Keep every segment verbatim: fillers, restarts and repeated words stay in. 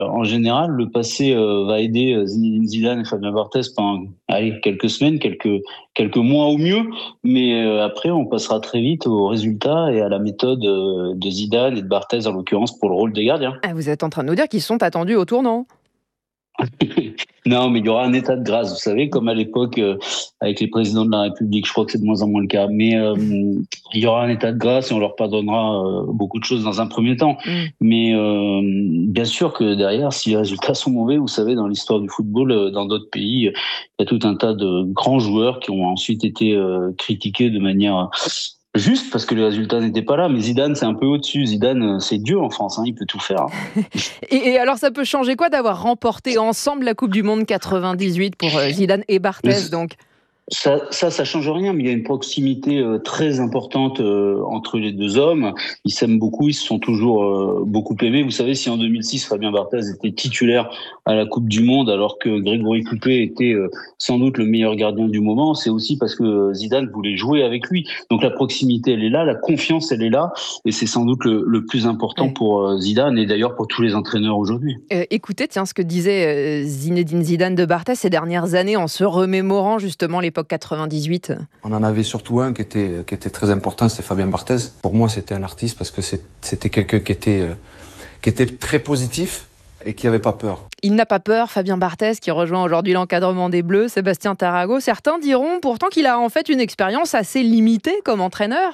En général, le passé euh, va aider euh, Zinedine Zidane et Fabien Barthez pendant allez, quelques semaines, quelques, quelques mois au mieux. Mais euh, après, on passera très vite aux résultats et à la méthode euh, de Zidane et de Barthez, en l'occurrence, pour le rôle des gardiens. Ah, vous êtes en train de nous dire qu'ils sont attendus au tournant. Non, mais il y aura un état de grâce, vous savez, comme à l'époque euh, avec les présidents de la République. Je crois que c'est de moins en moins le cas. Mais euh, il y aura un état de grâce et on leur pardonnera euh, beaucoup de choses dans un premier temps. Mm. Mais euh, bien sûr que derrière, si les résultats sont mauvais, vous savez, dans l'histoire du football, euh, dans d'autres pays, il y a tout un tas de grands joueurs qui ont ensuite été euh, critiqués de manière juste parce que les résultats n'étaient pas là. Mais Zidane, c'est un peu au-dessus. Zidane, c'est Dieu en France, hein, il peut tout faire. Hein. et, et alors, ça peut changer quoi d'avoir remporté ensemble la Coupe du Monde quatre-vingt-dix-huit pour Zidane et Barthez, donc ? Ça, ça, ça change rien, mais il y a une proximité euh, très importante euh, entre les deux hommes. Ils s'aiment beaucoup, ils se sont toujours euh, beaucoup aimés. Vous savez, si en deux mille six, Fabien Barthez était titulaire à la Coupe du Monde, alors que Grégory Coupet était euh, sans doute le meilleur gardien du moment, c'est aussi parce que Zidane voulait jouer avec lui. Donc la proximité, elle est là, la confiance, elle est là, et c'est sans doute le, le plus important ouais. pour euh, Zidane et d'ailleurs pour tous les entraîneurs aujourd'hui. Euh, écoutez, tiens, ce que disait euh, Zinedine Zidane de Barthez ces dernières années en se remémorant justement l'époque quatre-vingt-dix-huit. On en avait surtout un qui était, qui était très important, c'était Fabien Barthez. Pour moi, c'était un artiste parce que c'est, c'était quelqu'un qui était, euh, qui était très positif et qui n'avait pas peur. Il n'a pas peur, Fabien Barthez, qui rejoint aujourd'hui l'encadrement des Bleus, Sébastien Tarago. Certains diront pourtant qu'il a en fait une expérience assez limitée comme entraîneur.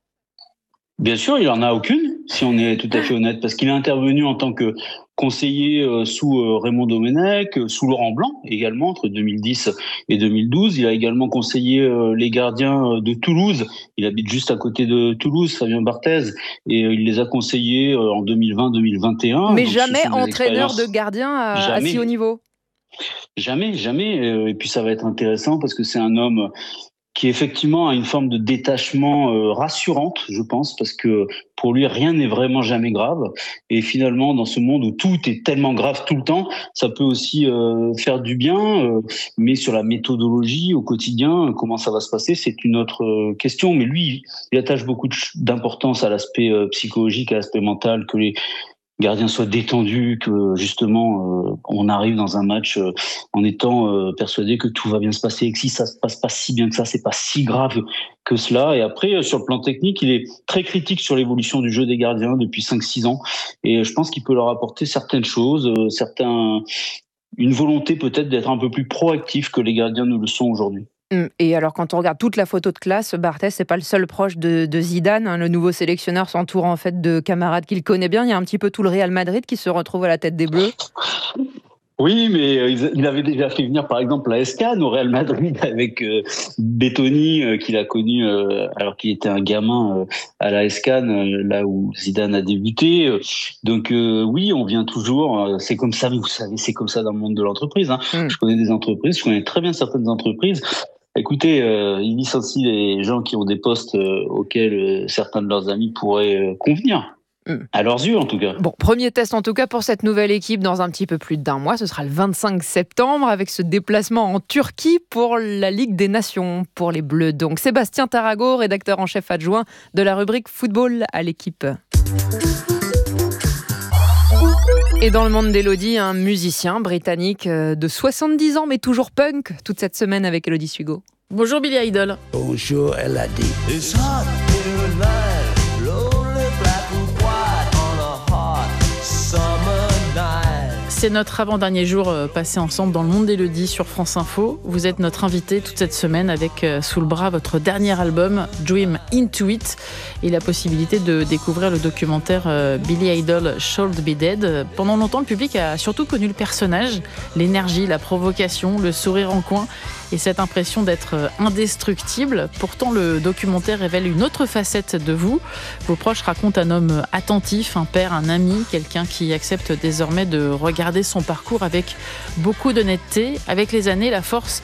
Bien sûr, il en a aucune, si on est tout à fait honnête, parce qu'il est intervenu en tant que conseiller euh, sous euh, Raymond Domenech, euh, sous Laurent Blanc également, entre deux mille dix et deux mille douze. Il a également conseillé euh, les gardiens de Toulouse. Il habite juste à côté de Toulouse, Fabien Barthez, et euh, il les a conseillés euh, en deux mille vingt deux mille vingt et un. Mais donc, jamais entraîneur de gardien à, à si haut niveau. Jamais, jamais. Et puis ça va être intéressant parce que c'est un homme qui effectivement a une forme de détachement euh, rassurante, je pense, parce que pour lui, rien n'est vraiment jamais grave. Et finalement, dans ce monde où tout est tellement grave tout le temps, ça peut aussi euh, faire du bien. Euh, mais sur la méthodologie au quotidien, euh, comment ça va se passer, c'est une autre euh, question. Mais lui, il attache beaucoup d'importance à l'aspect euh, psychologique, à l'aspect mental, que les gardien soit détendu, que justement euh, on arrive dans un match euh, en étant euh, persuadé que tout va bien se passer, et que si ça se passe pas si bien que ça, c'est pas si grave que cela. Et après, euh, sur le plan technique, il est très critique sur l'évolution du jeu des gardiens depuis cinq six ans. Et je pense qu'il peut leur apporter certaines choses, euh, certains, une volonté peut-être d'être un peu plus proactif que les gardiens ne le sont aujourd'hui. Et alors, quand on regarde toute la photo de classe, Barthez, c'est pas le seul proche de, de Zidane. Hein. Le nouveau sélectionneur s'entoure en fait de camarades qu'il connaît bien. Il y a un petit peu tout le Real Madrid qui se retrouve à la tête des Bleus. Oui, mais il avait déjà fait venir, par exemple, la S Cannes au Real Madrid avec euh, Bettoni, euh, qu'il a connu euh, alors qu'il était un gamin euh, à la S Cannes, euh, là où Zidane a débuté. Donc euh, oui, on vient toujours. Euh, c'est comme ça, vous savez, c'est comme ça dans le monde de l'entreprise. Hein. Mm. Je connais des entreprises, je connais très bien certaines entreprises. Écoutez, euh, ils licencient les gens qui ont des postes euh, auxquels euh, certains de leurs amis pourraient euh, convenir. À leurs yeux, en tout cas. Bon, premier test, en tout cas, pour cette nouvelle équipe dans un petit peu plus d'un mois. Ce sera le vingt-cinq septembre, avec ce déplacement en Turquie pour la Ligue des Nations, pour les Bleus. Donc, Sébastien Tarago, rédacteur en chef adjoint de la rubrique Football à l'équipe. Et dans le monde d'Élodie, un musicien britannique de soixante-dix ans, mais toujours punk, toute cette semaine avec Élodie Sugo. Bonjour Billy Idol. Bonjour L A D. C'est notre avant-dernier jour passé ensemble dans le monde d'Élodie sur France Info. Vous êtes notre invité toute cette semaine avec sous le bras votre dernier album, Dream Into It, et la possibilité de découvrir le documentaire Billy Idol Should Be Dead. Pendant longtemps, le public a surtout connu le personnage, l'énergie, la provocation, le sourire en coin et cette impression d'être indestructible. Pourtant, le documentaire révèle une autre facette de vous. Vos proches racontent un homme attentif, un père, un ami, quelqu'un qui accepte désormais de regarder son parcours avec beaucoup d'honnêteté. Avec les années, la force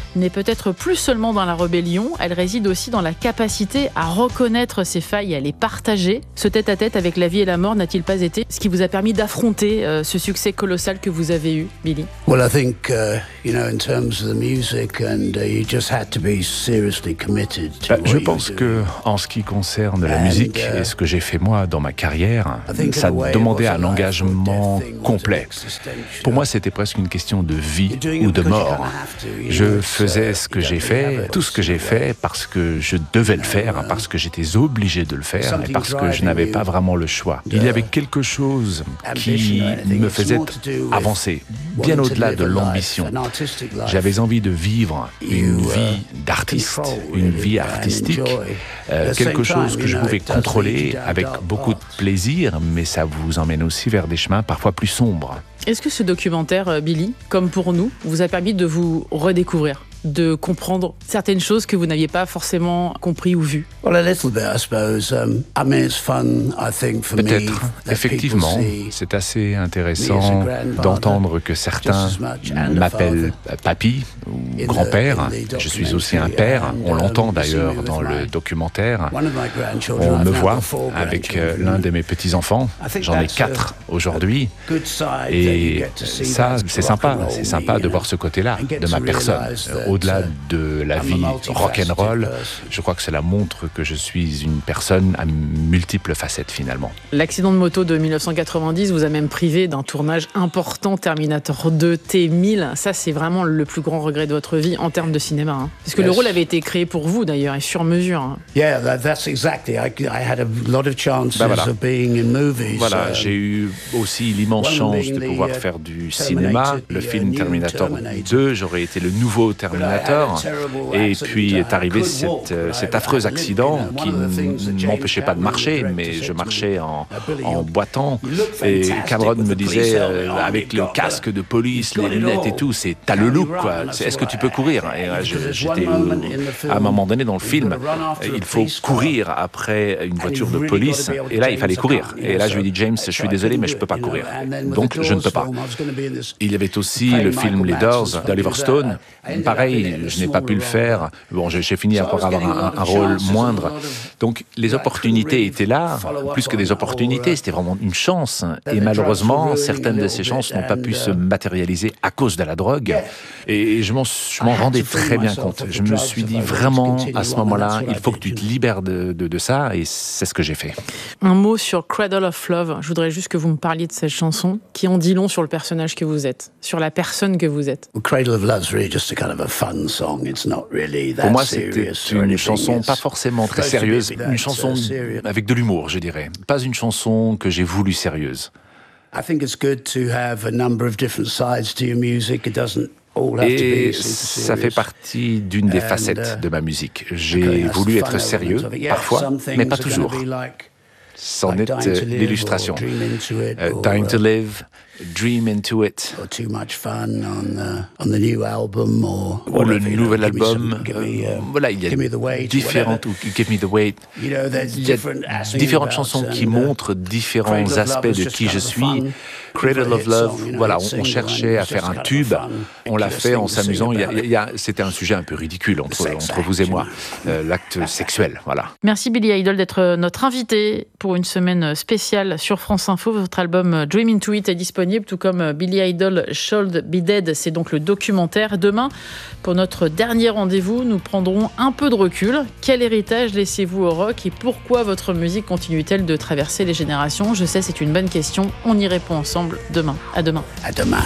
n'est peut-être plus seulement dans la rébellion, elle réside aussi dans la capacité à reconnaître ses failles et à les partager. Ce tête-à-tête avec la vie et la mort n'a-t-il pas été ce qui vous a permis d'affronter euh, ce succès colossal que vous avez eu, Billy? Well, I think, uh, you know, in terms of the music, and uh, you just had to be seriously committed to Bah, what je you pense were que, doing. en ce qui concerne la And, musique uh, et ce que j'ai fait moi dans ma carrière, I think in ça a way it demandait was a un life or engagement death thing, was complet. an existential- Pour moi, c'était presque une question de vie You're doing it ou de because you're mort. gonna have to, you know, Je it's, faisais uh, ce que you j'ai don't really have fait, a tout ce que j'ai choice in a way. fait parce que je devais le faire, parce que j'étais obligé de le faire et parce que je n'avais pas vraiment le choix. Il y avait quelque chose qui me faisait avancer, bien au-delà de l'ambition. J'avais envie de vivre une vie d'artiste, une vie artistique, euh, quelque chose que je pouvais contrôler avec beaucoup de plaisir, mais ça vous emmène aussi vers des chemins parfois plus sombres. Est-ce que ce documentaire, euh, Billy, comme pour nous, vous a permis de vous redécouvrir, de comprendre certaines choses que vous n'aviez pas forcément compris ou vues? Well, a little bit, I suppose. Um, I mean, it's fun, I think, for me. Peut-être, that effectivement, people see c'est assez intéressant d'entendre que certains m'appellent papy ou grand-père. Je suis aussi un père, on l'entend d'ailleurs dans le documentaire. one of my grandchildren. On I've me now voit got four avec euh, grandchildren. l'un de mes petits-enfants, j'en ai quatre aujourd'hui, Good side that you et get to see ça, that c'est rock sympa, and roll c'est me, sympa you de know, voir ce côté-là and get de to ma personne. realize Euh, that, Au-delà uh, de la I'm a vie multifaceted rock'n'roll, person. je crois que cela montre que je suis une personne à multiples facettes finalement. L'accident de moto de mille neuf cent quatre-vingt-dix vous a même privé d'un tournage important, Terminator deux T mille. Ça, c'est vraiment le plus grand regret de votre vie en termes de cinéma. Hein. Parce que Yes. le rôle avait été créé pour vous d'ailleurs et sur mesure. Hein. Yeah, that, that's exactly. I, I had a lot of chances Ben voilà. of being in movies. Voilà, um, j'ai eu aussi l'immense one chance being de the, pouvoir uh, faire du Terminator, cinéma. the, Le uh, film new Terminator Terminator. deux, j'aurais été le nouveau Terminator. But I had a terrible Et accident. puis I est arrivé couldn't cet, walk, euh, but cet I- affreux I lived accident in it. qui One of the things that ne James m'empêchait pas de Cameron, marcher, the mais director, je said to marchais me, en, "Uh, Billy, en you- boitant. you look Et fantastic Cameron with me the disait, police euh, helmet on, avec you've le got casque the- de police, you've les got it lunettes et all. tout, c'est t'as le Can you look, run?" quoi. I C'est- said, Est-ce que tu peux "Well, courir? I- Et là, je- because there's j'étais one moment au- in the film à un moment donné dans le you've film, got to run after a il faut police car. courir après une voiture de really police. gotta be able to Et là, il James, fallait I courir. can't, you Et know, là, je lui ai so- dit, James, je so suis I désolé, couldn't mais je do peux it, pas you know, courir. and then with Donc, the je ne peux Doors pas. film, I was gonna be in this- Il y avait aussi playing le film Michael Les Madsen's Doors film, d'Oliver because I- Stone. I ended up in it Pareil, in a je n'ai pas pu le smaller faire. role. Bon, j'ai j'ai fini So I par was avoir getting a un, lot of un rôle chances, moindre. a lot of- Donc, les that I opportunités couldn't étaient là, really follow up plus que on des that, opportunités, or, uh, c'était vraiment une chance. the Et drugs malheureusement, were ruining certaines a de little ces bit, chances n'ont pas pu and, se uh, matérialiser à cause de la drogue. Et je m'en je m'en I had rendais to free très bien myself compte. of the Je me drugs suis if dit I wanted to vraiment, continue à ce on, and moment-là, that's what il I faut que did, tu you te know. libères de, de, de ça, et c'est ce que j'ai fait. Un mot sur Cradle of Love. Je voudrais juste que vous me parliez de cette chanson qui en dit long sur le personnage que vous êtes, sur la personne que vous êtes. Well, Cradle of Love's really just a kind of a fun song. It's not really that Pour moi, c'était serious or une anything. chanson It's pas forcément très supposed to be sérieuse, that, une uh, chanson serious. avec de l'humour, je dirais. Pas une chanson que j'ai voulu sérieuse. I think it's good to have a number of different sides to your music. It doesn't all have to Et be super ça fait serious. partie d'une des And, facettes uh, de ma musique. Okay, J'ai that's voulu the être fun sérieux, element of it. Yeah, parfois, some mais pas things are toujours. gonna be like- C'en like est Dying to Live l'illustration. or Dream Into It Euh, or, Dying to uh, Live, Dream Into It, or Too Much Fun on the, on the new album or ou le whatever, you know, nouvel give me some- album. give me, Euh, uh, voilà, il y give me a the weight, différentes, ou Give Me the Weight. You know, there's Il y a different aspects différentes about chansons qui and, uh, montrent différents Cradle of Love aspects was de just qui kind je of a suis. fun, Cradle hit of Love, song, you know, voilà, hit on single, cherchait and à it's faire just un kind of tube. fun, On l'a ridiculous fait en thing to sing s'amusant. Il y a- about it. il y a- C'était un sujet un peu ridicule entre, sex entre vous et act, moi, you euh, l'acte sexuel, voilà. Merci Billy Idol d'être notre invité pour une semaine spéciale sur France Info. Votre album Dream Into It est disponible, tout comme Billy Idol Should Be Dead. C'est donc le documentaire. Demain, pour notre dernier rendez-vous, nous prendrons un peu de recul. Quel héritage laissez-vous au rock et pourquoi votre musique continue-t-elle de traverser les générations? Je sais, c'est une bonne question. On y répond ensemble demain. À demain. À demain.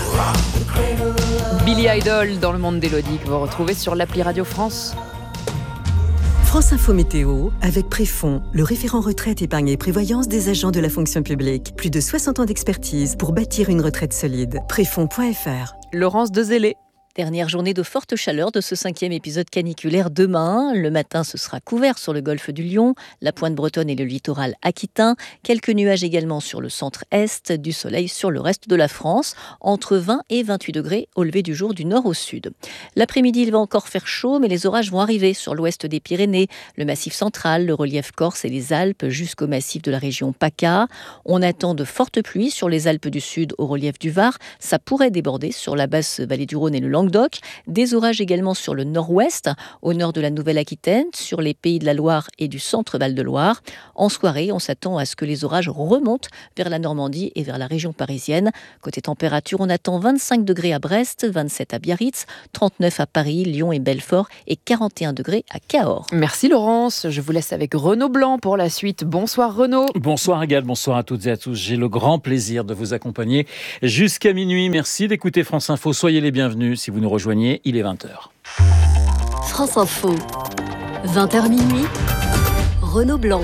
Billy Idol dans le monde d'Élodie que vous retrouvez sur l'appli Radio France. France Info Météo, avec Préfond, le référent retraite, épargne et prévoyance des agents de la fonction publique. Plus de soixante ans d'expertise pour bâtir une retraite solide. Préfond point F R. Laurence Dezélé. Dernière journée de forte chaleur de ce cinquième épisode caniculaire demain. Le matin, ce sera couvert sur le golfe du Lion, la pointe bretonne et le littoral aquitain. Quelques nuages également sur le centre-est, du soleil sur le reste de la France, entre vingt et vingt-huit degrés au lever du jour du nord au sud. L'après-midi, il va encore faire chaud, mais les orages vont arriver sur l'ouest des Pyrénées, le massif central, le relief corse et les Alpes jusqu'au massif de la région PACA. On attend de fortes pluies sur les Alpes du Sud au relief du Var. Ça pourrait déborder sur la basse vallée du Rhône et le Languedoc. Languedoc. Des orages également sur le nord-ouest, au nord de la Nouvelle-Aquitaine, sur les Pays de la Loire et du centre Val-de-Loire. En soirée, on s'attend à ce que les orages remontent vers la Normandie et vers la région parisienne. Côté température, on attend vingt-cinq degrés à Brest, vingt-sept à Biarritz, trente-neuf à Paris, Lyon et Belfort et quarante et un degrés à Cahors. Merci Laurence, je vous laisse avec Renaud Blanc pour la suite. Bonsoir Renaud. Bonsoir Agathe, bonsoir à toutes et à tous. J'ai le grand plaisir de vous accompagner jusqu'à minuit. Merci d'écouter France Info. Soyez les bienvenus si vous nous rejoignez. Il est vingt heures. France Info, vingt heures minuit, Renaud Blanc.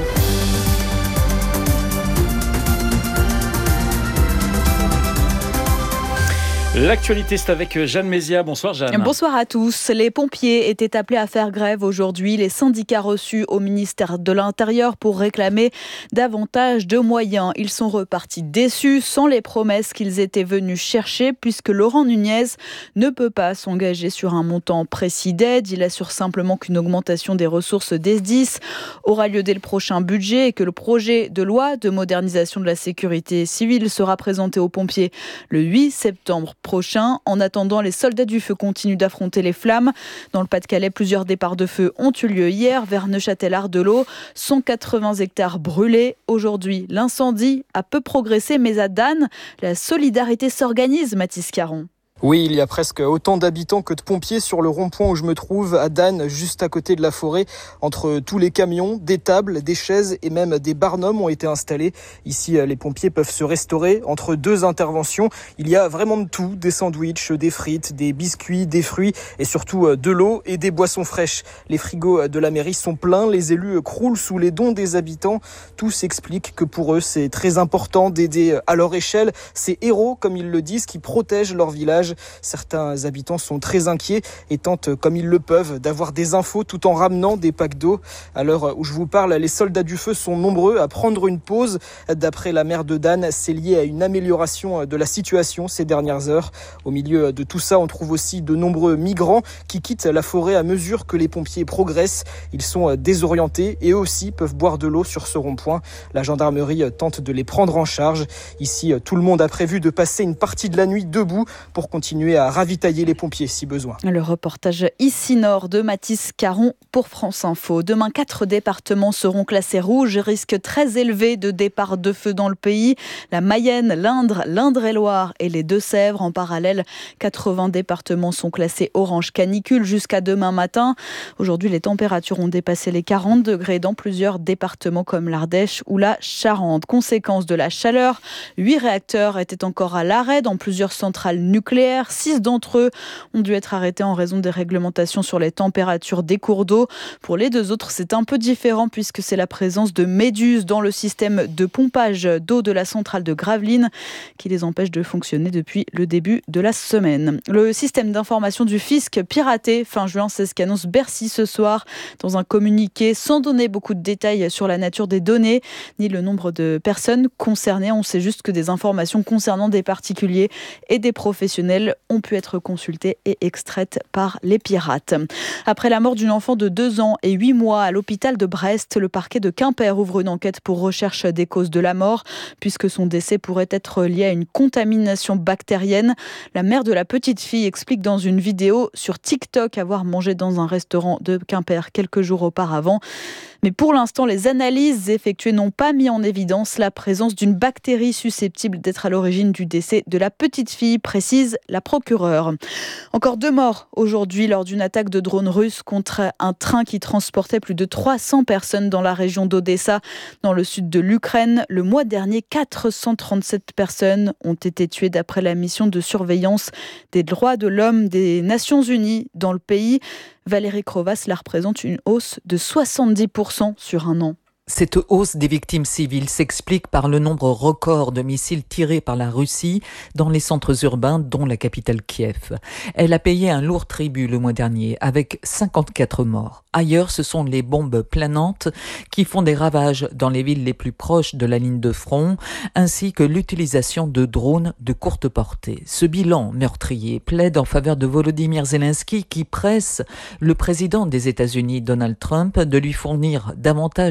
L'actualité, c'est avec Jeanne Mézia. Bonsoir Jeanne. Bonsoir à tous. Les pompiers étaient appelés à faire grève aujourd'hui. Les syndicats reçus au ministère de l'Intérieur pour réclamer davantage de moyens. Ils sont repartis déçus, sans les promesses qu'ils étaient venus chercher, puisque Laurent Nunez ne peut pas s'engager sur un montant précis d'aide. Il assure simplement qu'une augmentation des ressources des S D I S aura lieu dès le prochain budget et que le projet de loi de modernisation de la sécurité civile sera présenté aux pompiers le huit septembre prochain. En attendant, les soldats du feu continuent d'affronter les flammes. Dans le Pas-de-Calais, plusieurs départs de feu ont eu lieu hier vers Neuchâtel-Ardelot. cent quatre-vingts hectares brûlés. Aujourd'hui, l'incendie a peu progressé, mais à Dannes, la solidarité s'organise, Mathis Caron. Oui, il y a presque autant d'habitants que de pompiers sur le rond-point où je me trouve, à Dannes, juste à côté de la forêt. Entre tous les camions, des tables, des chaises et même des barnums ont été installés. Ici, les pompiers peuvent se restaurer entre deux interventions. Il y a vraiment de tout, des sandwichs, des frites, des biscuits, des fruits et surtout de l'eau et des boissons fraîches. Les frigos de la mairie sont pleins, les élus croulent sous les dons des habitants. Tous expliquent que pour eux, c'est très important d'aider à leur échelle ces héros, comme ils le disent, qui protègent leur village. Certains habitants sont très inquiets et tentent, comme ils le peuvent, d'avoir des infos tout en ramenant des packs d'eau. À l'heure où je vous parle, les soldats du feu sont nombreux à prendre une pause. D'après la maire de Dannes, c'est lié à une amélioration de la situation ces dernières heures. Au milieu de tout ça, on trouve aussi de nombreux migrants qui quittent la forêt à mesure que les pompiers progressent. Ils sont désorientés et eux aussi peuvent boire de l'eau sur ce rond-point. La gendarmerie tente de les prendre en charge. Ici, tout le monde a prévu de passer une partie de la nuit debout pour continuer continuer à ravitailler les pompiers si besoin. Le reportage ici nord de Mathis Caron pour France Info. Demain, quatre départements seront classés rouges. Risque très élevé de départ de feu dans le pays. La Mayenne, l'Indre, l'Indre-et-Loire et les Deux-Sèvres. En parallèle, quatre-vingts départements sont classés orange canicule jusqu'à demain matin. Aujourd'hui, les températures ont dépassé les quarante degrés dans plusieurs départements comme l'Ardèche ou la Charente. Conséquence de la chaleur, huit réacteurs étaient encore à l'arrêt dans plusieurs centrales nucléaires. Six d'entre eux ont dû être arrêtés en raison des réglementations sur les températures des cours d'eau. Pour les deux autres, c'est un peu différent puisque c'est la présence de méduses dans le système de pompage d'eau de la centrale de Gravelines qui les empêche de fonctionner depuis le début de la semaine. Le système d'information du fisc piraté fin juin, c'est ce qu'annonce Bercy ce soir dans un communiqué sans donner beaucoup de détails sur la nature des données ni le nombre de personnes concernées. On sait juste que des informations concernant des particuliers et des professionnels ont pu être consultées et extraites par les pirates. Après la mort d'une enfant de deux ans et huit mois à l'hôpital de Brest, le parquet de Quimper ouvre une enquête pour recherche des causes de la mort, puisque son décès pourrait être lié à une contamination bactérienne. La mère de la petite fille explique dans une vidéo sur TikTok avoir mangé dans un restaurant de Quimper quelques jours auparavant. Mais pour l'instant, les analyses effectuées n'ont pas mis en évidence la présence d'une bactérie susceptible d'être à l'origine du décès de la petite fille, précise la procureure. Encore deux morts aujourd'hui lors d'une attaque de drone russe contre un train qui transportait plus de trois cents personnes dans la région d'Odessa, dans le sud de l'Ukraine. Le mois dernier, quatre cent trente-sept personnes ont été tuées d'après la mission de surveillance des droits de l'homme des Nations Unies dans le pays. Valérie Krovas, cela représente une hausse de soixante-dix pour cent sur un an. Cette hausse des victimes civiles s'explique par le nombre record de missiles tirés par la Russie dans les centres urbains, dont la capitale Kiev. Elle a payé un lourd tribut le mois dernier, avec cinquante-quatre morts. Ailleurs, ce sont les bombes planantes qui font des ravages dans les villes les plus proches de la ligne de front, ainsi que l'utilisation de drones de courte portée. Ce bilan meurtrier plaide en faveur de Volodymyr Zelensky, qui presse le président des États-Unis, Donald Trump, de lui fournir davantage de missiles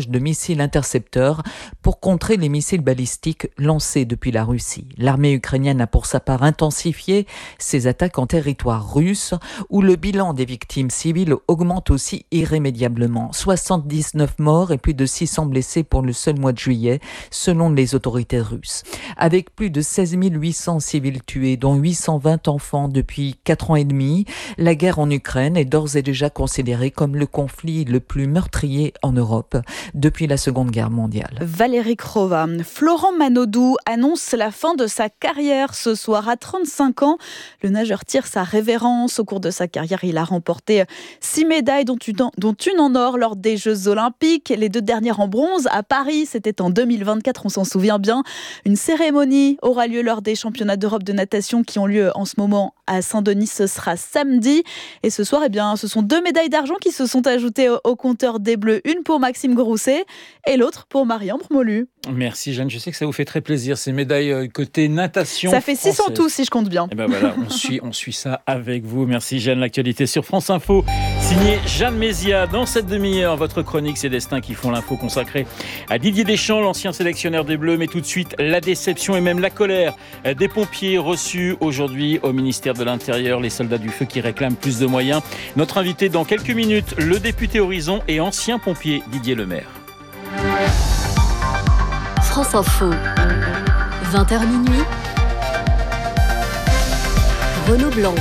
missiles intercepteurs pour contrer les missiles balistiques lancés depuis la Russie. L'armée ukrainienne a pour sa part intensifié ses attaques en territoire russe, où le bilan des victimes civiles augmente aussi irrémédiablement. soixante-dix-neuf morts et plus de six cents blessés pour le seul mois de juillet, selon les autorités russes. Avec plus de seize mille huit cents civils tués, dont huit cent vingt enfants depuis quatre ans et demi, la guerre en Ukraine est d'ores et déjà considérée comme le conflit le plus meurtrier en Europe depuis la Seconde Guerre mondiale. Valérie Crova. Florent Manodou annonce la fin de sa carrière ce soir à trente-cinq ans. Le nageur tire sa révérence. Au cours de sa carrière, il a remporté six médailles, dont une, en, dont une en or lors des Jeux Olympiques. Les deux dernières en bronze à Paris. C'était en deux mille vingt-quatre, on s'en souvient bien. Une cérémonie aura lieu lors des championnats d'Europe de natation qui ont lieu en ce moment à Saint-Denis. Ce sera samedi. Et ce soir, eh bien, ce sont deux médailles d'argent qui se sont ajoutées au, au compteur des Bleus. Une pour Maxime Grousset et l'autre pour Marie-Ambre Molu. Merci Jeanne, je sais que ça vous fait très plaisir ces médailles côté natation. Ça fait six française. en tout si je compte bien. Et ben voilà, on suit, on suit ça avec vous. Merci Jeanne, l'actualité sur France Info, signée Jeanne Mézia. Dans cette demi-heure, votre chronique, c'est Destins qui font l'info consacrée à Didier Deschamps, l'ancien sélectionneur des Bleus. Mais tout de suite, la déception et même la colère des pompiers reçus aujourd'hui au ministère de l'Intérieur. Les soldats du feu qui réclament plus de moyens. Notre invité dans quelques minutes, le député Horizon et ancien pompier Didier Lemaire. France Info, vingt heures minuit, Renaud Blanc.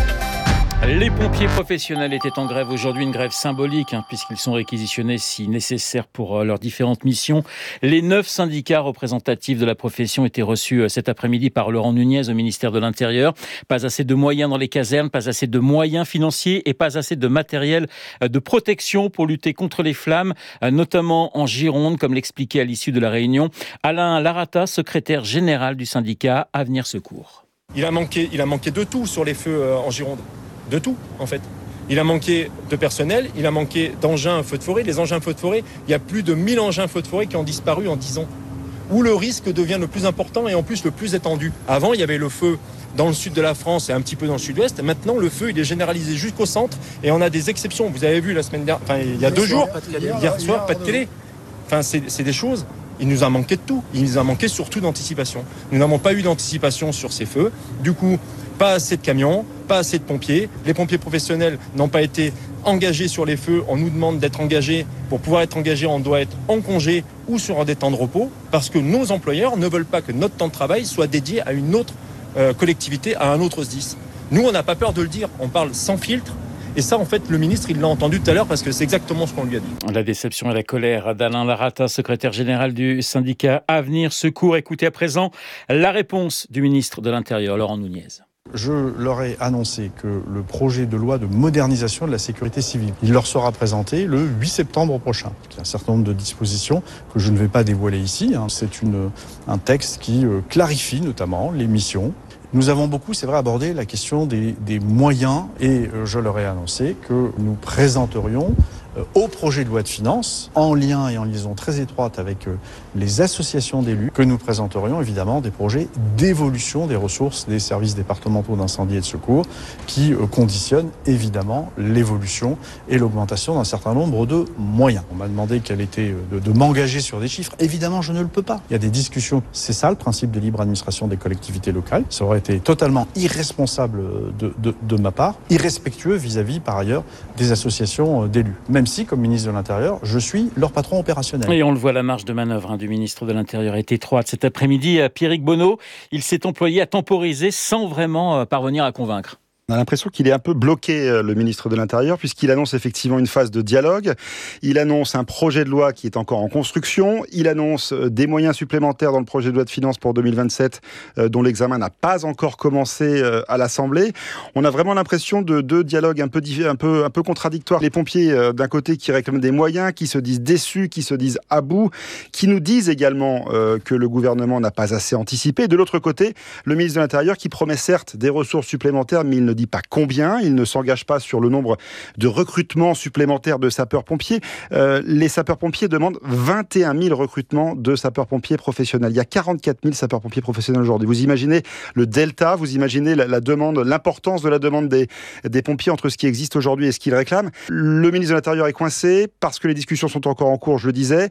Les pompiers professionnels étaient en grève aujourd'hui, une grève symbolique hein, puisqu'ils sont réquisitionnés si nécessaire pour euh, leurs différentes missions. Les neuf syndicats représentatifs de la profession étaient reçus euh, cet après-midi par Laurent Nunez au ministère de l'Intérieur. Pas assez de moyens dans les casernes, pas assez de moyens financiers et pas assez de matériel euh, de protection pour lutter contre les flammes, euh, notamment en Gironde, comme l'expliquait à l'issue de la réunion Alain Larata, secrétaire général du syndicat Avenir Secours. Il a manqué, il a manqué de tout sur les feux euh, en Gironde. De tout, en fait. Il a manqué de personnel, il a manqué d'engins feux de forêt. Les engins feux de forêt, il y a plus de mille engins feux de forêt qui ont disparu en dix ans. Où le risque devient le plus important et en plus le plus étendu. Avant, il y avait le feu dans le sud de la France et un petit peu dans le sud-ouest. Maintenant, le feu, il est généralisé jusqu'au centre et on a des exceptions. Vous avez vu la semaine dernière, enfin, il y a deux jours, hier soir, pas de télé. Enfin, c'est, c'est des choses. Il nous a manqué de tout. Il nous a manqué surtout d'anticipation. Nous n'avons pas eu d'anticipation sur ces feux. Du coup, pas assez de camions, pas assez de pompiers. Les pompiers professionnels n'ont pas été engagés sur les feux. On nous demande d'être engagés. Pour pouvoir être engagés, on doit être en congé ou sur des temps de repos parce que nos employeurs ne veulent pas que notre temps de travail soit dédié à une autre euh, collectivité, à un autre S D I S. Nous, on n'a pas peur de le dire. On parle sans filtre. Et ça, en fait, le ministre, il l'a entendu tout à l'heure parce que c'est exactement ce qu'on lui a dit. La déception et la colère d'Alain Larata, secrétaire général du syndicat Avenir Secours. Écoutez à présent la réponse du ministre de l'Intérieur, Laurent Nunez. Je leur ai annoncé que le projet de loi de modernisation de la sécurité civile, il leur sera présenté le huit septembre prochain. Il y a un certain nombre de dispositions que je ne vais pas dévoiler ici. C'est une, un texte qui clarifie notamment les missions. Nous avons beaucoup, c'est vrai, abordé la question des, des moyens et je leur ai annoncé que nous présenterions au projet de loi de finances, en lien et en liaison très étroite avec les associations d'élus, que nous présenterions évidemment des projets d'évolution des ressources des services départementaux d'incendie et de secours qui conditionnent évidemment l'évolution et l'augmentation d'un certain nombre de moyens. On m'a demandé quel était de, de m'engager sur des chiffres. Évidemment, je ne le peux pas. Il y a des discussions. C'est ça le principe de libre administration des collectivités locales. Ça aurait été totalement irresponsable de, de, de ma part, irrespectueux vis-à-vis par ailleurs des associations d'élus. Même si, comme ministre de l'Intérieur, je suis leur patron opérationnel. Et on le voit, la marge de manœuvre hein, du ministre de l'Intérieur est étroite. Cet après-midi, Pierrick Bonneau, il s'est employé à temporiser sans vraiment parvenir à convaincre. On a l'impression qu'il est un peu bloqué, le ministre de l'Intérieur, puisqu'il annonce effectivement une phase de dialogue. Il annonce un projet de loi qui est encore en construction. Il annonce des moyens supplémentaires dans le projet de loi de finances pour deux mille vingt-sept, euh, dont l'examen n'a pas encore commencé euh, à l'Assemblée. On a vraiment l'impression de deux dialogues un peu, un peu, un peu contradictoires. Les pompiers, euh, d'un côté, qui réclament des moyens, qui se disent déçus, qui se disent à bout, qui nous disent également euh, que le gouvernement n'a pas assez anticipé. De l'autre côté, le ministre de l'Intérieur qui promet certes des ressources supplémentaires, mais il ne dit pas combien, il ne s'engage pas sur le nombre de recrutements supplémentaires de sapeurs-pompiers. Euh, les sapeurs-pompiers demandent vingt et un mille recrutements de sapeurs-pompiers professionnels. Il y a quarante-quatre mille sapeurs-pompiers professionnels aujourd'hui. Vous imaginez le delta, vous imaginez la, la demande, l'importance de la demande des, des pompiers entre ce qui existe aujourd'hui et ce qu'ils réclament. Le ministre de l'Intérieur est coincé parce que les discussions sont encore en cours, je le disais.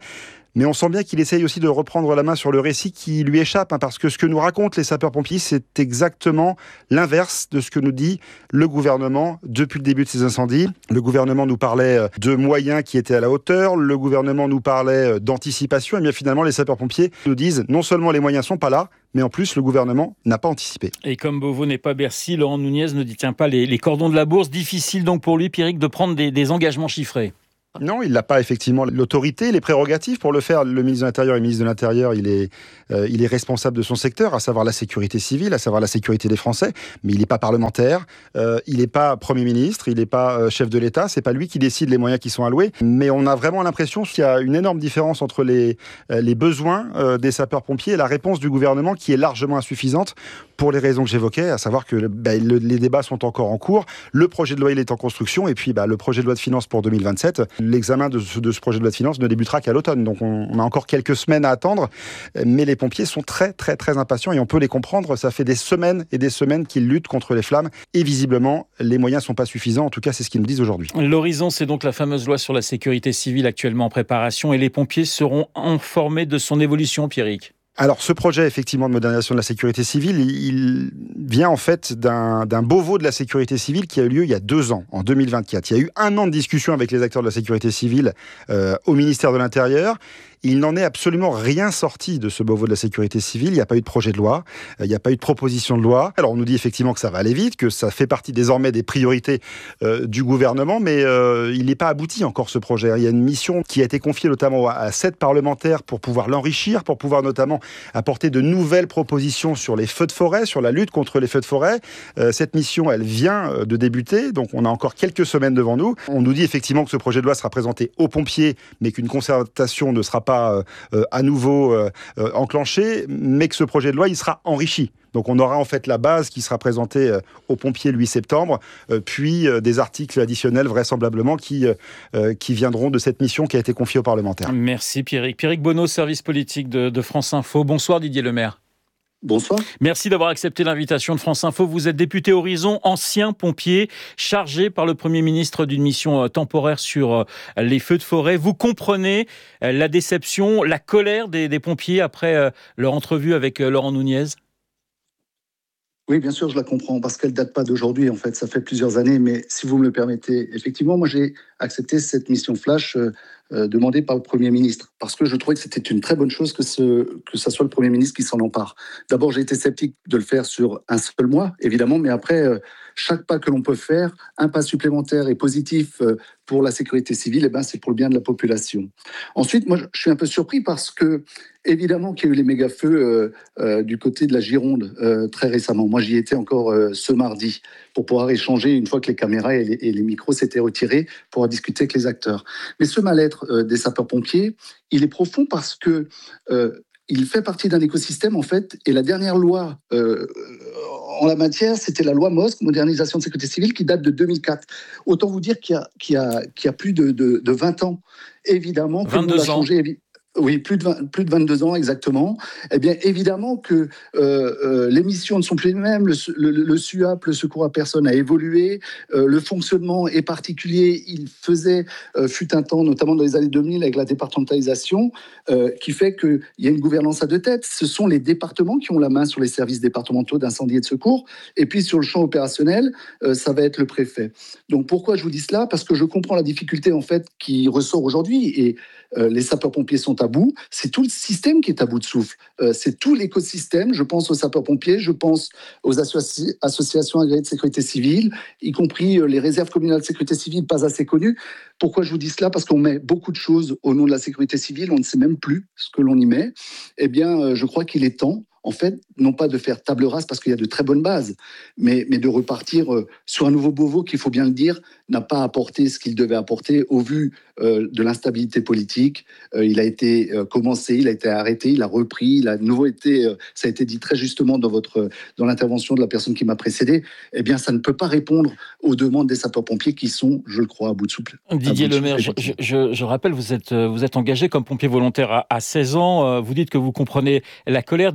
Mais on sent bien qu'il essaye aussi de reprendre la main sur le récit qui lui échappe, hein, parce que ce que nous racontent les sapeurs-pompiers, c'est exactement l'inverse de ce que nous dit le gouvernement depuis le début de ces incendies. Le gouvernement nous parlait de moyens qui étaient à la hauteur, le gouvernement nous parlait d'anticipation, et bien finalement les sapeurs-pompiers nous disent non seulement les moyens sont pas là, mais en plus le gouvernement n'a pas anticipé. Et comme Beauvau n'est pas Bercy, Laurent Nunez ne détient pas les, les cordons de la bourse. Difficile donc pour lui, Pierrick, de prendre des, des engagements chiffrés. Non, il n'a pas effectivement l'autorité, les prérogatives pour le faire. Le ministre de l'Intérieur et le ministre de l'Intérieur, il est, euh, il est responsable de son secteur, à savoir la sécurité civile, à savoir la sécurité des Français, mais il n'est pas parlementaire, euh, il n'est pas Premier ministre, il n'est pas euh, chef de l'État, c'est pas lui qui décide les moyens qui sont alloués. Mais on a vraiment l'impression qu'il y a une énorme différence entre les, euh, les besoins euh, des sapeurs-pompiers et la réponse du gouvernement qui est largement insuffisante pour les raisons que j'évoquais, à savoir que bah, le, les débats sont encore en cours, le projet de loi il est en construction, et puis bah, le projet de loi de finances pour deux mille vingt-sept, l'examen de ce, de ce projet de loi de finances ne débutera qu'à l'automne. Donc on, on a encore quelques semaines à attendre, mais les pompiers sont très très très impatients et on peut les comprendre. Ça fait des semaines et des semaines qu'ils luttent contre les flammes et visiblement les moyens ne sont pas suffisants. En tout cas, c'est ce qu'ils nous disent aujourd'hui. L'horizon, c'est donc la fameuse loi sur la sécurité civile actuellement en préparation et les pompiers seront informés de son évolution, Pierrick. Alors, ce projet, effectivement, de modernisation de la sécurité civile, il vient en fait d'un, d'un Beauvau de la sécurité civile qui a eu lieu il y a deux ans, en deux mille vingt-quatre. Il y a eu un an de discussion avec les acteurs de la sécurité civile euh, au ministère de l'Intérieur. Il n'en est absolument rien sorti de ce Beauvau de la sécurité civile. Il n'y a pas eu de projet de loi, il n'y a pas eu de proposition de loi. Alors on nous dit effectivement que ça va aller vite, que ça fait partie désormais des priorités euh, du gouvernement, mais euh, il n'est pas abouti encore ce projet. Il y a une mission qui a été confiée notamment à sept parlementaires pour pouvoir l'enrichir, pour pouvoir notamment apporter de nouvelles propositions sur les feux de forêt, sur la lutte contre les feux de forêt. Euh, cette mission, elle vient de débuter, donc on a encore quelques semaines devant nous. On nous dit effectivement que ce projet de loi sera présenté aux pompiers, mais qu'une concertation ne sera pas Euh, à nouveau euh, euh, enclenché, mais que ce projet de loi, il sera enrichi. Donc on aura en fait la base qui sera présentée euh, aux pompiers le huit septembre, euh, puis euh, des articles additionnels vraisemblablement qui, euh, qui viendront de cette mission qui a été confiée aux parlementaires. Merci Pierrick. Pierrick Bonneau, service politique de, de France Info. Bonsoir Didier Lemaire. Bonsoir. Merci d'avoir accepté l'invitation de France Info. Vous êtes député Horizon, ancien pompier, chargé par le Premier ministre d'une mission temporaire sur les feux de forêt. Vous comprenez la déception, la colère des, des pompiers après leur entrevue avec Laurent Nunez ? Oui, bien sûr, je la comprends, parce qu'elle ne date pas d'aujourd'hui, en fait, ça fait plusieurs années, mais si vous me le permettez, effectivement, moi j'ai accepté cette mission flash euh, euh, demandée par le Premier ministre, parce que je trouvais que c'était une très bonne chose que ce que ça soit le Premier ministre qui s'en empare. D'abord, j'ai été sceptique de le faire sur un seul mois, évidemment, mais après, euh, chaque pas que l'on peut faire, un pas supplémentaire et positif euh, pour la sécurité civile, eh ben, c'est pour le bien de la population. Ensuite, moi, je suis un peu surpris parce que, évidemment, qu'il y a eu les méga-feux euh, euh, du côté de la Gironde euh, très récemment. Moi, j'y étais encore euh, ce mardi pour pouvoir échanger une fois que les caméras et les, et les micros s'étaient retirés pour discuter avec les acteurs. Mais ce mal-être euh, des sapeurs-pompiers, il est profond parce que euh, il fait partie d'un écosystème, en fait, et la dernière loi euh, en la matière, c'était la loi M O S C, Modernisation de sécurité civile, qui date de deux mille quatre. Autant vous dire qu'il y a, qu'il y a, qu'il y a plus de, de, de vingt ans. Évidemment, que le monde a changé. Oui, plus de, vingt, plus de vingt-deux ans exactement. Eh bien, évidemment que euh, euh, les missions ne sont plus les mêmes. Le, le, le S U A P, le secours à personne, a évolué. Euh, le fonctionnement est particulier. Il faisait, euh, fut un temps, notamment dans les années deux mille, avec la départementalisation, euh, qui fait qu'il y a une gouvernance à deux têtes. Ce sont les départements qui ont la main sur les services départementaux d'incendie et de secours. Et puis, sur le champ opérationnel, euh, ça va être le préfet. Donc, pourquoi je vous dis cela ? Parce que je comprends la difficulté, en fait, qui ressort aujourd'hui. Et euh, les sapeurs-pompiers sont à bout, c'est tout le système qui est à bout de souffle. Euh, c'est tout l'écosystème. Je pense aux sapeurs-pompiers, je pense aux associ- associations agréées de sécurité civile, y compris euh, les réserves communales de sécurité civile pas assez connues. Pourquoi je vous dis cela ? Parce qu'on met beaucoup de choses au nom de la sécurité civile, on ne sait même plus ce que l'on y met. Eh bien, euh, je crois qu'il est temps, en fait, non pas de faire table rase parce qu'il y a de très bonnes bases, mais, mais de repartir euh, sur un nouveau Beauvau qui, il faut bien le dire, n'a pas apporté ce qu'il devait apporter au vu euh, de l'instabilité politique. Euh, il a été euh, commencé, il a été arrêté, il a repris, il a de nouveau été, euh, ça a été dit très justement dans, votre, dans l'intervention de la personne qui m'a précédé, eh bien, ça ne peut pas répondre aux demandes des sapeurs-pompiers qui sont, je le crois, à bout de souple. Didier Lemaire, je, je, je rappelle, vous êtes, vous êtes engagé comme pompier volontaire à, à seize ans. Vous dites que vous comprenez la colère des pompiers.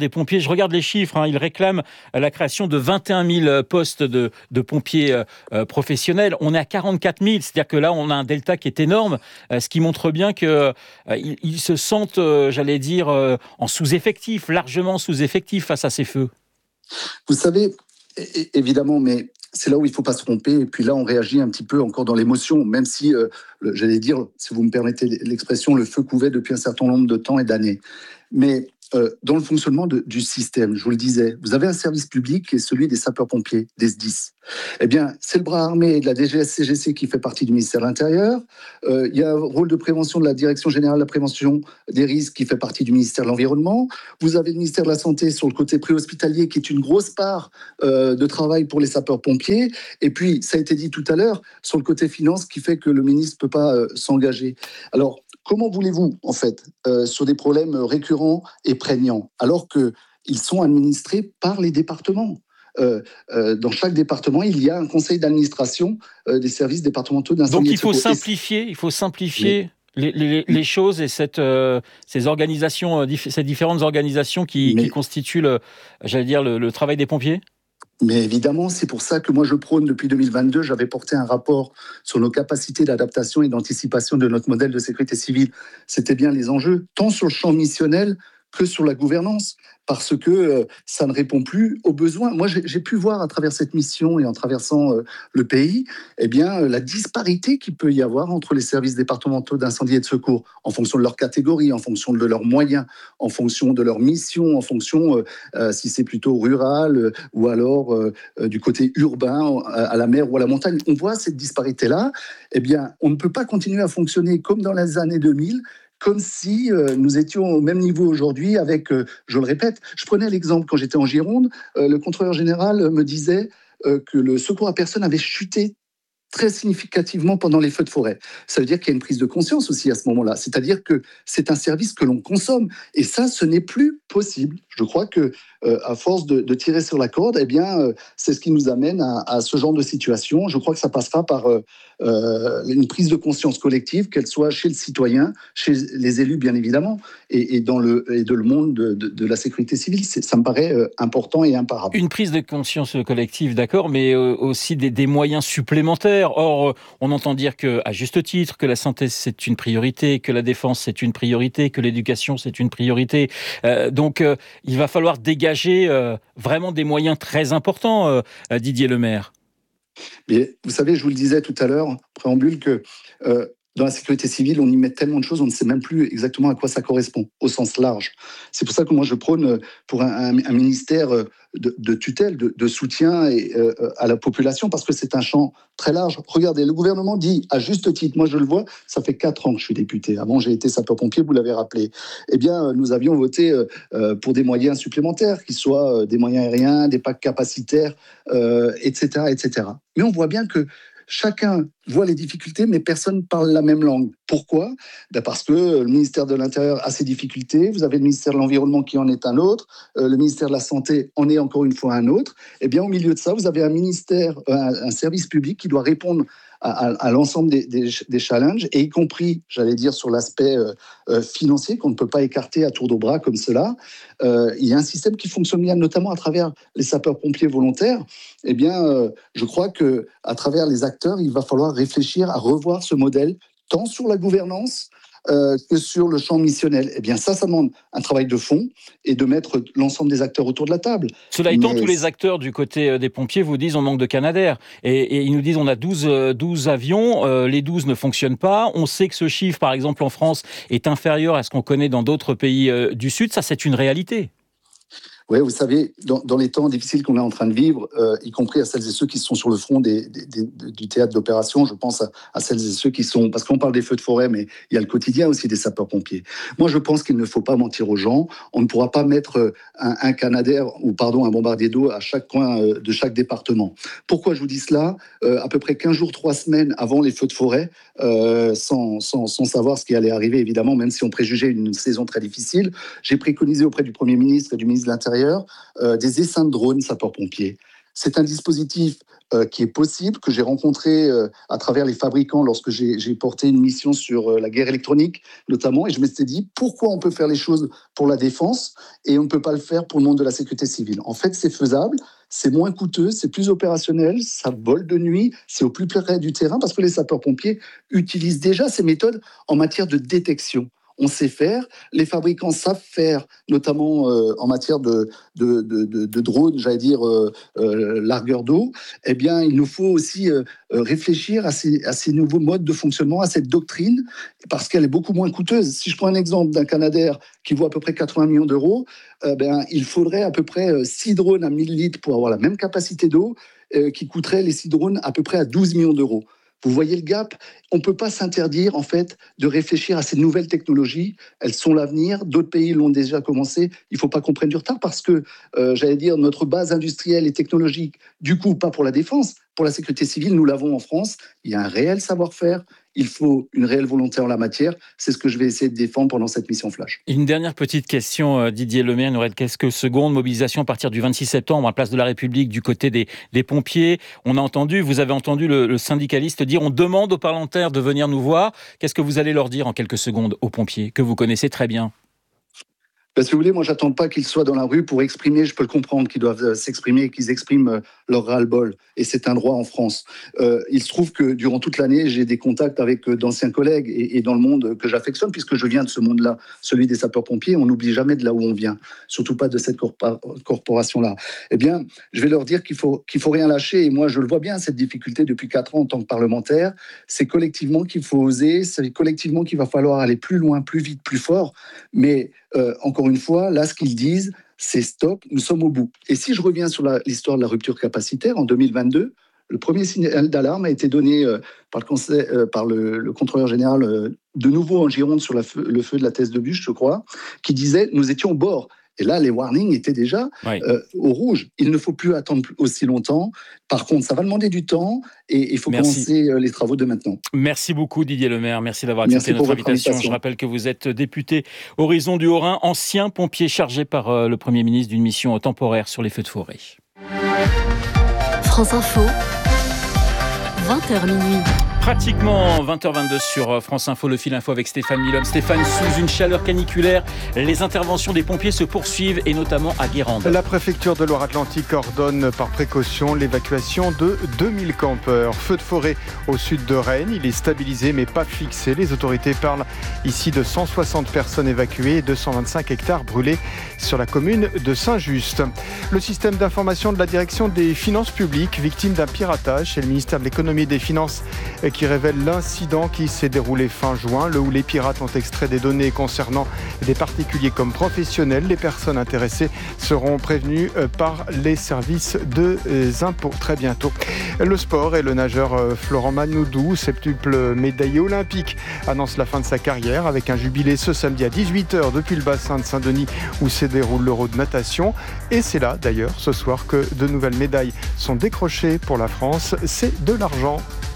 je regarde les chiffres, hein, il réclame la création de vingt et un mille postes de, de pompiers euh, professionnels. On est à quarante-quatre mille, c'est-à-dire que là, on a un delta qui est énorme, euh, ce qui montre bien qu'ils euh, ils se sentent, euh, j'allais dire, euh, en sous-effectif, largement sous-effectif face à ces feux. Vous savez, évidemment, mais c'est là où il ne faut pas se tromper. Et puis là, on réagit un petit peu encore dans l'émotion, même si, euh, le, j'allais dire, si vous me permettez l'expression, le feu couvait depuis un certain nombre de temps et d'années. Mais euh, dans le fonctionnement de, du système, je vous le disais, vous avez un service public qui est celui des sapeurs-pompiers, des S D I S. Eh bien, c'est le bras armé de la D G S C G C qui fait partie du ministère de l'Intérieur. Euh, il y a un rôle de prévention de la Direction Générale de la Prévention des Risques qui fait partie du ministère de l'Environnement. Vous avez le ministère de la Santé sur le côté préhospitalier qui est une grosse part euh, de travail pour les sapeurs-pompiers. Et puis, ça a été dit tout à l'heure, sur le côté finance qui fait que le ministre ne peut pas euh, s'engager. Alors, comment voulez-vous, en fait, euh, sur des problèmes récurrents et prégnants, alors qu'ils sont administrés par les départements ? Euh, euh, dans chaque département, il y a un conseil d'administration euh, des services départementaux d'incendie. Donc il faut simplifier, il faut simplifier oui. les, les, les choses et cette, euh, ces organisations, euh, ces différentes organisations qui, qui constituent, le, j'allais dire, le, le travail des pompiers. Mais évidemment, c'est pour ça que moi je prône depuis deux mille vingt-deux, j'avais porté un rapport sur nos capacités d'adaptation et d'anticipation de notre modèle de sécurité civile. C'était bien les enjeux, tant sur le champ missionnel que sur la gouvernance, parce que euh, ça ne répond plus aux besoins. Moi, j'ai, j'ai pu voir à travers cette mission et en traversant euh, le pays, eh bien, euh, la disparité qu'il peut y avoir entre les services départementaux d'incendie et de secours, en fonction de leur catégorie, en fonction de leurs moyens, en fonction de leur mission, en fonction euh, euh, si c'est plutôt rural euh, ou alors euh, euh, du côté urbain, à, à la mer ou à la montagne. On voit cette disparité-là. Eh bien, on ne peut pas continuer à fonctionner comme dans les années deux mille, comme si euh, nous étions au même niveau aujourd'hui avec, euh, je le répète, je prenais l'exemple quand j'étais en Gironde, euh, le contrôleur général me disait euh, que le secours à personne avait chuté très significativement pendant les feux de forêt. Ça veut dire qu'il y a une prise de conscience aussi à ce moment-là. C'est-à-dire que c'est un service que l'on consomme. Et ça, ce n'est plus possible. Je crois que euh, à force de, de tirer sur la corde, eh bien, euh, c'est ce qui nous amène à, à ce genre de situation. Je crois que ça passera par euh, euh, une prise de conscience collective, qu'elle soit chez le citoyen, chez les élus, bien évidemment, et, et dans le, et de le monde de, de, de la sécurité civile. C'est, ça me paraît euh, important et imparable. Une prise de conscience collective, d'accord, mais euh, aussi des, des moyens supplémentaires. Or, on entend dire que, à juste titre, que la santé c'est une priorité, que la défense c'est une priorité, que l'éducation c'est une priorité. Euh, donc, euh, il va falloir dégager euh, vraiment des moyens très importants, euh, Didier Lemaire. Mais vous savez, je vous le disais tout à l'heure, en préambule, que euh, dans la sécurité civile, on y met tellement de choses, on ne sait même plus exactement à quoi ça correspond, au sens large. C'est pour ça que moi, je prône pour un, un, un ministère de, de tutelle, de, de soutien et, euh, à la population, parce que c'est un champ très large. Regardez, le gouvernement dit, à juste titre, moi je le vois, ça fait quatre ans que je suis député. Avant, j'ai été sapeur-pompier, vous l'avez rappelé. Eh bien, nous avions voté euh, pour des moyens supplémentaires, qui soient des moyens aériens, des packs capacitaires, euh, et cetera, et cetera. Mais on voit bien que chacun voit les difficultés, mais personne ne parle la même langue. Pourquoi ? Ben parce que le ministère de l'Intérieur a ses difficultés, vous avez le ministère de l'Environnement qui en est un autre, euh, le ministère de la Santé en est encore une fois un autre. Et bien, au milieu de ça, vous avez un ministère, un, un service public qui doit répondre à, à, à l'ensemble des, des, des challenges, et y compris, j'allais dire, sur l'aspect euh, euh, financier, qu'on ne peut pas écarter à tour de bras comme cela. Euh, il y a un système qui fonctionne bien, notamment à travers les sapeurs-pompiers volontaires. Eh bien, euh, je crois qu'à travers les acteurs, il va falloir réfléchir à revoir ce modèle, tant sur la gouvernance euh, que sur le champ missionnel. Eh bien, ça, ça demande un travail de fond et de mettre l'ensemble des acteurs autour de la table. Cela étant, Mais... tous les acteurs du côté des pompiers vous disent on manque de Canadair. Et, et ils nous disent on a douze, douze avions, euh, les douze ne fonctionnent pas. On sait que ce chiffre, par exemple, en France, est inférieur à ce qu'on connaît dans d'autres pays euh, du Sud. Ça, c'est une réalité. Oui, vous savez, dans, dans les temps difficiles qu'on est en train de vivre, euh, y compris à celles et ceux qui sont sur le front des, des, des, du théâtre d'opération, je pense à, à celles et ceux qui sont... Parce qu'on parle des feux de forêt, mais il y a le quotidien aussi des sapeurs-pompiers. Moi, je pense qu'il ne faut pas mentir aux gens. On ne pourra pas mettre un, un Canadair, ou pardon, un bombardier d'eau à chaque coin euh, de chaque département. Pourquoi je vous dis cela ? euh, À peu près quinze jours, trois semaines avant les feux de forêt, euh, sans, sans, sans savoir ce qui allait arriver, évidemment, même si on préjugeait une saison très difficile, j'ai préconisé auprès du Premier ministre et du ministre de l'Intérieur Euh, des essaims de drones sapeurs-pompiers. C'est un dispositif euh, qui est possible, que j'ai rencontré euh, à travers les fabricants lorsque j'ai, j'ai porté une mission sur euh, la guerre électronique, notamment, et je me suis dit, pourquoi on peut faire les choses pour la défense et on ne peut pas le faire pour le monde de la sécurité civile? En fait, c'est faisable, c'est moins coûteux, c'est plus opérationnel, ça vole de nuit, c'est au plus près du terrain, parce que les sapeurs-pompiers utilisent déjà ces méthodes en matière de détection. On sait faire, les fabricants savent faire, notamment euh, en matière de, de, de, de, de drones, j'allais dire euh, euh, largueur d'eau. Eh bien, il nous faut aussi euh, réfléchir à ces, à ces nouveaux modes de fonctionnement, à cette doctrine, parce qu'elle est beaucoup moins coûteuse. Si je prends un exemple d'un Canadair qui vaut à peu près quatre-vingts millions d'euros, euh, ben, il faudrait à peu près six drones à mille litres pour avoir la même capacité d'eau, euh, qui coûterait les six drones à peu près à douze millions d'euros. Vous voyez le gap? On ne peut pas s'interdire, en fait, de réfléchir à ces nouvelles technologies. Elles sont l'avenir. D'autres pays l'ont déjà commencé. Il ne faut pas qu'on prenne du retard parce que, euh, j'allais dire, notre base industrielle et technologique, du coup, pas pour la défense, pour la sécurité civile, nous l'avons en France. Il y a un réel savoir-faire. Il faut une réelle volonté en la matière. C'est ce que je vais essayer de défendre pendant cette mission Flash. Une dernière petite question, Didier Lemaire. Il nous reste quelques secondes. Mobilisation à partir du vingt-six septembre à Place de la République du côté des, des pompiers. On a entendu, vous avez entendu le, le syndicaliste dire on demande aux parlementaires de venir nous voir. Qu'est-ce que vous allez leur dire en quelques secondes aux pompiers que vous connaissez très bien? Ben, si vous voulez, moi, j'attends pas qu'ils soient dans la rue pour exprimer. Je peux le comprendre qu'ils doivent s'exprimer, qu'ils expriment leur ras-le-bol. Et c'est un droit en France. Euh, il se trouve que durant toute l'année, j'ai des contacts avec d'anciens collègues et, et dans le monde que j'affectionne, puisque je viens de ce monde-là, celui des sapeurs-pompiers. On n'oublie jamais de là où on vient, surtout pas de cette corpora- corporation-là. Eh bien, je vais leur dire qu'il faut qu'il faut rien lâcher. Et moi, je le vois bien, cette difficulté depuis quatre ans en tant que parlementaire. C'est collectivement qu'il faut oser. C'est collectivement qu'il va falloir aller plus loin, plus vite, plus fort. Mais euh, encore une fois, là, ce qu'ils disent, c'est stop, nous sommes au bout. Et si je reviens sur la, l'histoire de la rupture capacitaire, en deux mille vingt-deux, le premier signal d'alarme a été donné euh, par, le, conseil, euh, par le, le contrôleur général, euh, de nouveau en Gironde, sur la feu, le feu de la Thèse de Bûche, je crois, qui disait « nous étions au bord ». Et là, les warnings étaient déjà oui. euh, au rouge. Il ne faut plus attendre aussi longtemps. Par contre, ça va demander du temps et il faut Merci. commencer les travaux de maintenant. Merci beaucoup Didier Lemaire. Merci d'avoir accepté notre invitation. invitation. Je rappelle que vous êtes député Horizon du Haut-Rhin, ancien pompier chargé par euh, le Premier ministre d'une mission temporaire sur les feux de forêt. France Info, vingt heures minuit. Pratiquement vingt heures vingt-deux sur France Info, le fil info avec Stéphane Milhomme. Stéphane, sous une chaleur caniculaire, les interventions des pompiers se poursuivent et notamment à Guérande. La préfecture de Loire-Atlantique ordonne par précaution l'évacuation de deux mille campeurs. Feu de forêt au sud de Rennes, il est stabilisé mais pas fixé. Les autorités parlent ici de cent soixante personnes évacuées et deux cent vingt-cinq hectares brûlés sur la commune de Saint-Just. Le système d'information de la direction des finances publiques, victime d'un piratage, c'est le ministère de l'économie et des finances qui révèle l'incident qui s'est déroulé fin juin, le où les pirates ont extrait des données concernant des particuliers comme professionnels. Les personnes intéressées seront prévenues par les services de impôts très bientôt. Le sport et le nageur Florent Manoudou, septuple médaillé olympique, annonce la fin de sa carrière avec un jubilé ce samedi à dix-huit heures depuis le bassin de Saint-Denis où se déroule l'Euro de natation. Et c'est là d'ailleurs ce soir que de nouvelles médailles sont décrochées pour la France. C'est de l'argent.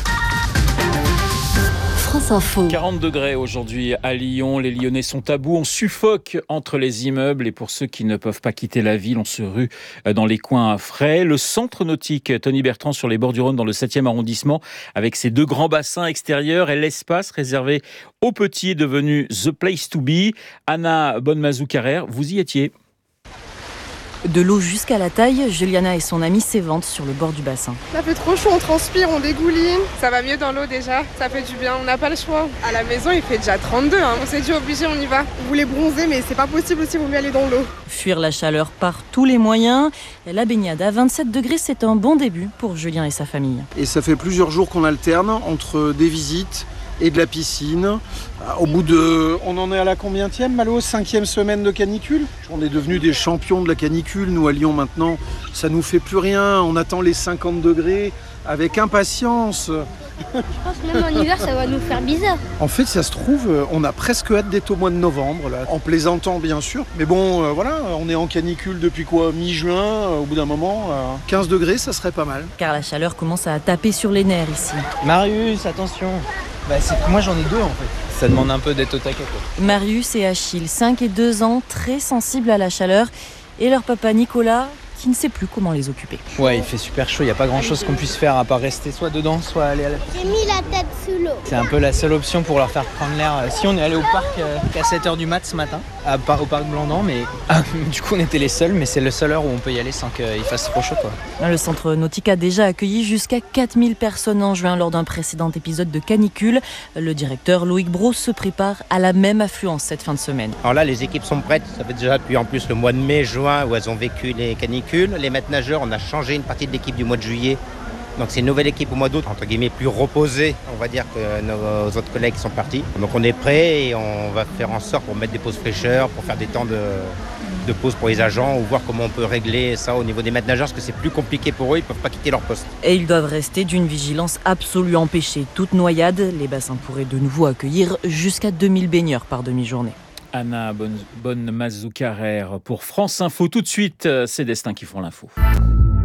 France Info. quarante degrés aujourd'hui à Lyon. Les Lyonnais sont à bout. On suffoque entre les immeubles. Et pour ceux qui ne peuvent pas quitter la ville, on se rue dans les coins frais. Le centre nautique Tony Bertrand sur les bords du Rhône dans le septième arrondissement avec ses deux grands bassins extérieurs et l'espace réservé aux petits est devenu The Place to Be. Anna Bonnemazou-Carrère, vous y étiez. De l'eau jusqu'à la taille, Juliana et son amie s'éventent sur le bord du bassin. Ça fait trop chaud, on transpire, on dégouline. Ça va mieux dans l'eau déjà, ça fait du bien, on n'a pas le choix. À la maison, il fait déjà trente-deux, hein. On s'est dit obligé, on y va. On voulait bronzer, mais c'est pas possible aussi, il vaut mieux aller dans l'eau. Fuir la chaleur par tous les moyens. La baignade à vingt-sept degrés, c'est un bon début pour Julien et sa famille. Et ça fait plusieurs jours qu'on alterne entre des visites et de la piscine. Au bout de... On en est à la combienième, Malo? Cinquième semaine de canicule. On est devenus des champions de la canicule. Nous, à Lyon, maintenant, ça nous fait plus rien. On attend les cinquante degrés avec impatience. Je pense que même en hiver, ça va nous faire bizarre. En fait, ça se trouve, on a presque hâte d'être au mois de novembre, là. En plaisantant, bien sûr. Mais bon, euh, voilà, on est en canicule depuis quoi? Mi-juin, euh, au bout d'un moment. Euh, quinze degrés, ça serait pas mal. Car la chaleur commence à taper sur les nerfs ici. Marius, attention. Bah, c'est que moi, j'en ai deux, en fait. Ça demande un peu d'être au taquet, quoi. Marius et Achille, cinq et deux ans, très sensibles à la chaleur. Et leur papa Nicolas, qui ne sait plus comment les occuper. Ouais, il fait super chaud, il n'y a pas grand chose qu'on puisse faire à part rester soit dedans, soit aller à la piscine. J'ai mis la tête sous l'eau. C'est un peu la seule option pour leur faire prendre l'air. Si on est allé au parc euh, à sept heures du mat ce matin, à, au parc Blandan, mais ah, du coup on était les seuls, mais c'est la seule heure où on peut y aller sans qu'il fasse trop chaud, quoi. Le centre nautique a déjà accueilli jusqu'à quatre mille personnes en juin lors d'un précédent épisode de canicule. Le directeur Loïc Brault se prépare à la même affluence cette fin de semaine. Alors là, les équipes sont prêtes. Ça fait déjà depuis en plus le mois de mai, juin où elles ont vécu les canicules. Les maîtres nageurs, on a changé une partie de l'équipe du mois de juillet. Donc c'est une nouvelle équipe au mois d'août, entre guillemets plus reposée, on va dire, que nos autres collègues qui sont partis. Donc on est prêt et on va faire en sorte pour mettre des pauses fraîcheurs, pour faire des temps de, de pause pour les agents ou voir comment on peut régler ça au niveau des maîtres nageurs parce que c'est plus compliqué pour eux, ils ne peuvent pas quitter leur poste. Et ils doivent rester d'une vigilance absolue, empêcher toute noyade. Les bassins pourraient de nouveau accueillir jusqu'à deux mille baigneurs par demi-journée. Anna Bonne-Mazoukarer pour France Info. Tout de suite, c'est Destin qui font l'info.